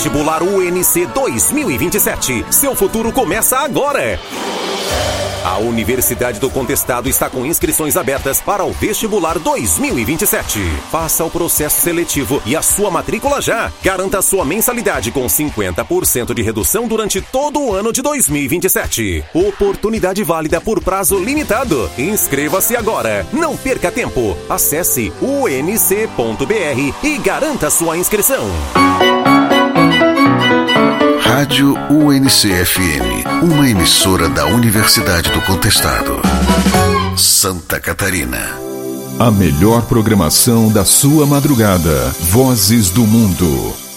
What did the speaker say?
Vestibular UNC 2027. Seu futuro começa agora. A Universidade do Contestado está com inscrições abertas para o Vestibular 2027. Faça o processo seletivo e a sua matrícula já. Garanta sua mensalidade com 50% de redução durante todo o ano de 2027. Oportunidade válida por prazo limitado. Inscreva-se agora. Não perca tempo. Acesse unc.br e garanta sua inscrição. Rádio UNC-FM, uma emissora da Universidade do Contestado, Santa Catarina. A melhor programação da sua madrugada. Vozes do Mundo.